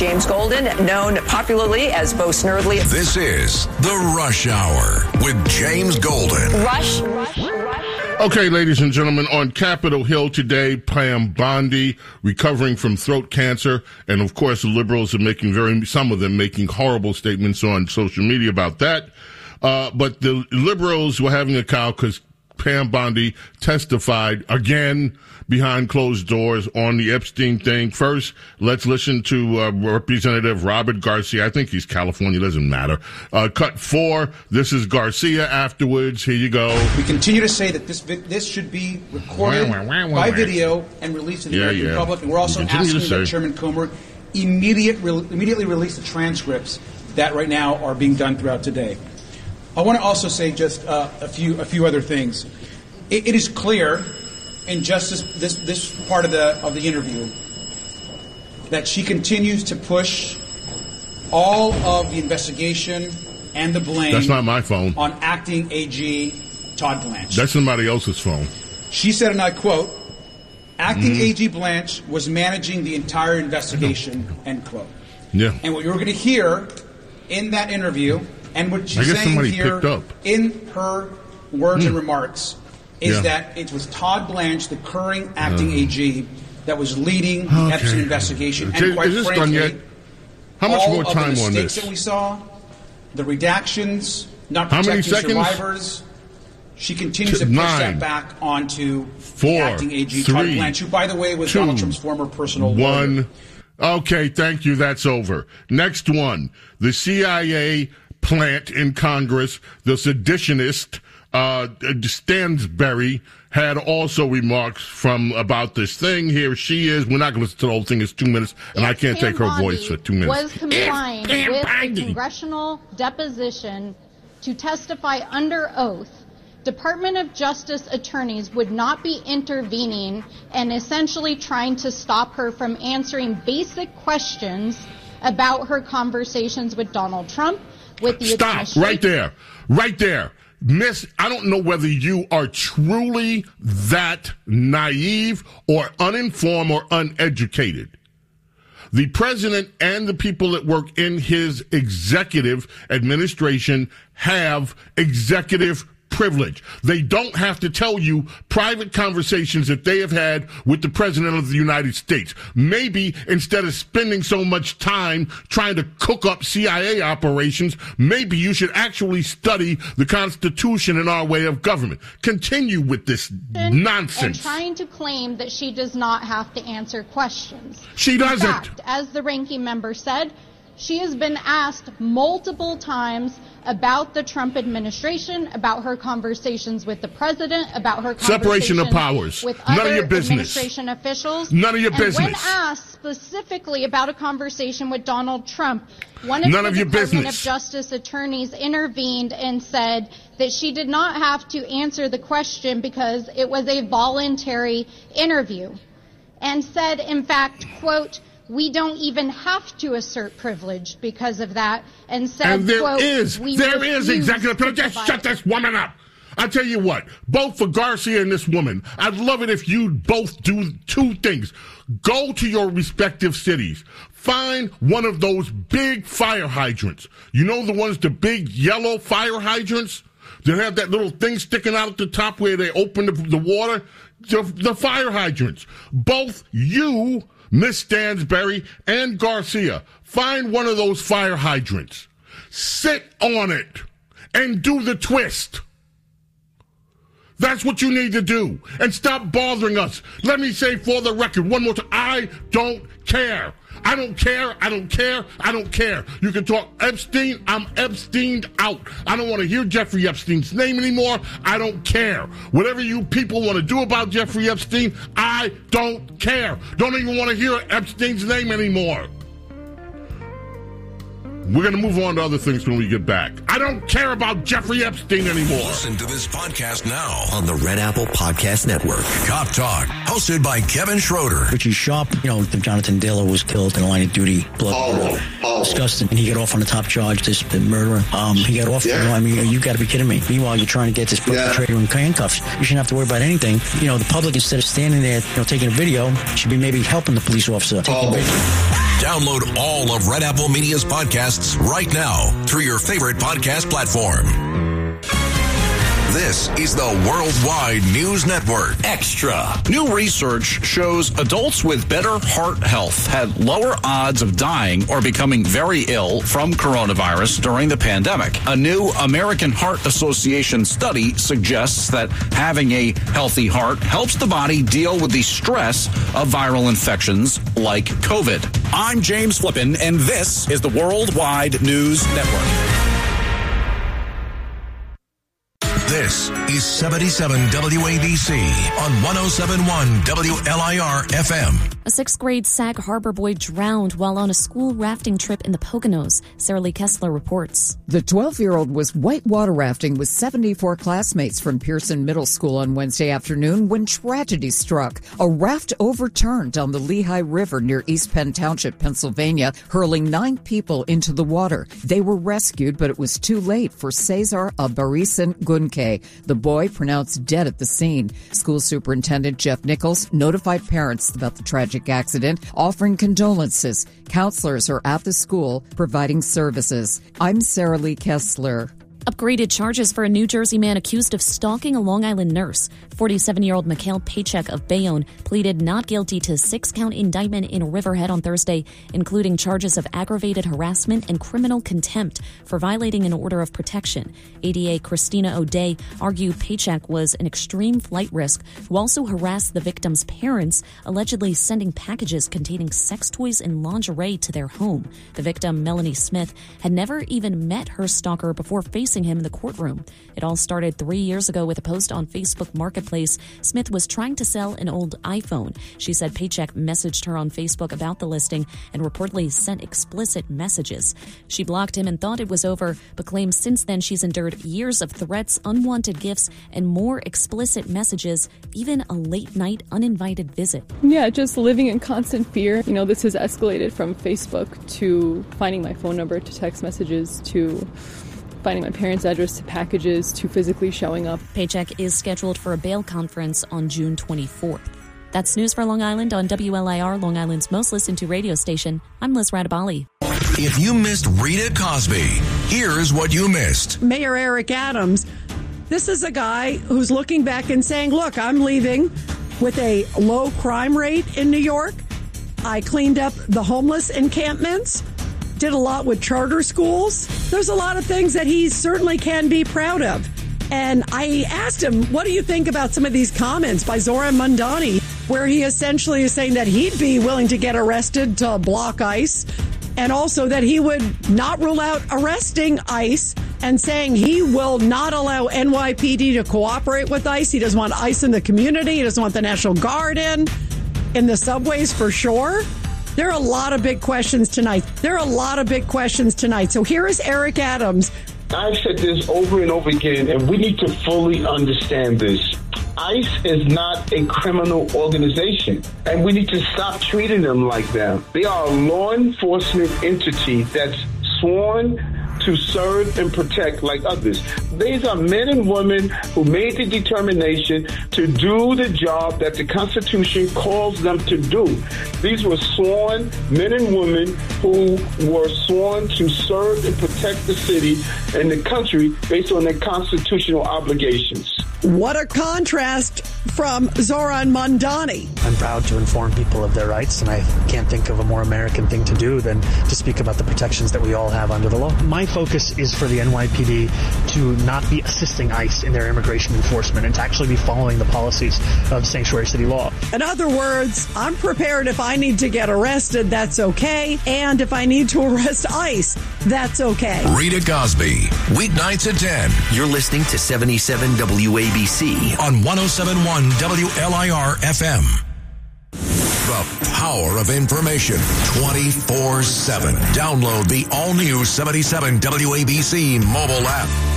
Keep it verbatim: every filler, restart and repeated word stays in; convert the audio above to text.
James Golden, known popularly as Bo Snerdley. This is The Rush Hour with James Golden. Rush, rush, rush. Okay, ladies and gentlemen, on Capitol Hill today, Pam Bondi recovering from throat cancer, and of course the liberals are making very, some of them making horrible statements on social media about that. Uh, but the liberals were having a cow because Pam Bondi testified again behind closed doors on the Epstein thing. First, let's listen to uh, Representative Robert Garcia. I think he's California, doesn't matter. Uh, cut four. This is Garcia afterwards. Here you go. We continue to say that this vi- this should be recorded wah, wah, wah, by wah. video and released to the yeah, American yeah. public. And we're also we asking that Chairman Comer immediate re- immediately release the transcripts that right now are being done throughout today. I want to also say just uh, a few a few other things. It, it is clear in just this, this this part of the of the interview that she continues to push all of the investigation and the blame. That's not my phone. On acting A G Todd Blanche. That's somebody else's phone. She said, and I quote, "Acting mm-hmm. A G Blanche was managing the entire investigation." End quote. Yeah. And what you're going to hear in that interview, and what she's saying here in her words mm. and remarks, is yeah. that it was Todd Blanche, the current acting uh, A G, that was leading the okay. Epstein investigation. Is, and quite is this frankly, done yet? How much all more time of the on mistakes this? that we saw, the redactions, not How protecting many seconds? survivors, she continues T- to push nine, that back onto four, the acting A G, three, Todd Blanche, who, by the way, was two, Donald Trump's former personal one. lawyer. Okay, thank you. That's over. Next one. The C I A plant in Congress, the seditionist uh, Stansberry, had also remarks from about this thing. Here she is. We're not going to listen to the whole thing. It's two minutes, and if I can't Pam take her Bondi voice for two minutes. Was complying with a congressional deposition to testify under oath, Department of Justice attorneys would not be intervening and essentially trying to stop her from answering basic questions about her conversations with Donald Trump, with the Stop administration. right there. Right there. Miss, I don't know whether you are truly that naive or uninformed or uneducated. The president and the people that work in his executive administration have executive privilege. They don't have to tell you private conversations that they have had with the president of the United States. Maybe instead of spending so much time trying to cook up C I A operations, maybe you should actually study the Constitution and our way of government. Continue with this nonsense. And trying to claim that she does not have to answer questions. She doesn't. In fact, as the ranking member said, she has been asked multiple times about the Trump administration, about her conversations with the president, about her separation of powers with None other of your business. administration officials. None of your and business. When asked specifically about a conversation with Donald Trump, one of None the of your Department business. of Justice attorneys intervened and said that she did not have to answer the question because it was a voluntary interview, and said, in fact, quote, "We don't even have to assert privilege because of that," and said, and there quote, is, we there is executive privilege. Just provide- shut this woman up. I tell you what, both for Garcia and this woman, I'd love it if you both do two things. Go to your respective cities. Find one of those big fire hydrants. You know the ones, the big yellow fire hydrants? They have that little thing sticking out at the top where they open the, the water. The, the fire hydrants. Both you, Miss Stansberry, and Garcia, find one of those fire hydrants. Sit on it and do the twist. That's what you need to do. And stop bothering us. Let me say for the record one more time, I don't care. I don't care. I don't care. I don't care. You can talk Epstein. I'm Epsteined out. I don't want to hear Jeffrey Epstein's name anymore. I don't care. Whatever you people want to do about Jeffrey Epstein, I don't care. Don't even want to hear Epstein's name anymore. We're going to move on to other things when we get back. I don't care about Jeffrey Epstein anymore. Listen to this podcast now on the Red Apple Podcast Network. Cop Talk, hosted by Kevin Schroeder. Richie Sharp, you know, Jonathan Dillon was killed in a line of duty. Blood. Oh, oh. Disgusting. And he got off on the top charge, this murderer. Um, he got off. Yeah. You know, I mean, you got to be kidding me. Meanwhile, you're trying to get this perpetrator yeah. in handcuffs. You shouldn't have to worry about anything. You know, the public, instead of standing there, you know, taking a video, should be maybe helping the police officer. Taking oh. a video. Download all of Red Apple Media's podcasts right now through your favorite podcast platform. This is the Worldwide News Network. Extra. New research shows adults with better heart health had lower odds of dying or becoming very ill from coronavirus during the pandemic. A new American Heart Association study suggests that having a healthy heart helps the body deal with the stress of viral infections like COVID. I'm James Flippin, and this is the Worldwide News Network. This is seventy-seven W A B C on one oh seven point one W L I R F M. A sixth grade Sag Harbor boy drowned while on a school rafting trip in the Poconos. Sarah Lee Kessler reports. The twelve-year-old was whitewater rafting with seventy-four classmates from Pearson Middle School on Wednesday afternoon when tragedy struck. A raft overturned on the Lehigh River near East Penn Township, Pennsylvania, hurling nine people into the water. They were rescued, but it was too late for Cesar Albarisan Gunke. The boy pronounced dead at the scene. School Superintendent Jeff Nichols notified parents about the tragic accident, offering condolences. Counselors are at the school providing services. I'm Sarah Lee Kessler. Upgraded charges for a New Jersey man accused of stalking a Long Island nurse. forty-seven-year-old Mikhail Paycheck of Bayonne pleaded not guilty to a six-count indictment in Riverhead on Thursday, including charges of aggravated harassment and criminal contempt for violating an order of protection. A D A Christina O'Day argued Paycheck was an extreme flight risk who also harassed the victim's parents, allegedly sending packages containing sex toys and lingerie to their home. The victim, Melanie Smith, had never even met her stalker before facing him in the courtroom. It all started three years ago with a post on Facebook Marketplace. Smith was trying to sell an old iPhone. She said Paycheck messaged her on Facebook about the listing and reportedly sent explicit messages. She blocked him and thought it was over, but claims since then she's endured years of threats, unwanted gifts, and more explicit messages, even a late-night uninvited visit. Yeah, just living in constant fear. You know, this has escalated from Facebook to finding my phone number to text messages to finding my parents' address to packages to physically showing up. Paycheck is scheduled for a bail conference on June twenty-fourth. That's news for Long Island on W L I R, Long Island's most listened to radio station. I'm Liz Radabali. If you missed Rita Cosby, here's what you missed. Mayor Eric Adams, this is a guy who's looking back and saying, look, I'm leaving with a low crime rate in New York. I cleaned up the homeless encampments. Did a lot with charter schools. There's a lot of things that he certainly can be proud of. And I asked him, what do you think about some of these comments by Zoran Mandani, where he essentially is saying that he'd be willing to get arrested to block ICE, and also that he would not rule out arresting ICE, and saying he will not allow N Y P D to cooperate with ICE. He doesn't want ICE in the community. He doesn't want the National Guard in, in the subways for sure. There are a lot of big questions tonight. There are a lot of big questions tonight. So here is Eric Adams. I've said this over and over again, and we need to fully understand this. ICE is not a criminal organization, and we need to stop treating them like that. They are a law enforcement entity that's sworn to serve and protect like others. These are men and women who made the determination to do the job that the Constitution calls them to do. These were sworn men and women who were sworn to serve and protect the city and the country based on their constitutional obligations. What a contrast from Zoran Mandani. I'm proud to inform people of their rights, and I can't think of a more American thing to do than to speak about the protections that we all have under the law. My focus is for the N Y P D to not be assisting ICE in their immigration enforcement and to actually be following the policies of sanctuary city law. In other words, I'm prepared if I need to get arrested, that's okay. And if I need to arrest ICE, that's okay. Rita Cosby, weeknights at ten. You're listening to seventy-seven W A B C on one oh seven point one W L I R F M. The power of information twenty-four seven. Download the all-new seventy-seven W A B C mobile app.